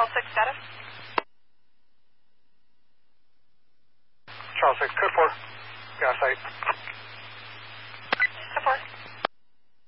Charles 6 status. Charles 6, code 4. Gas site.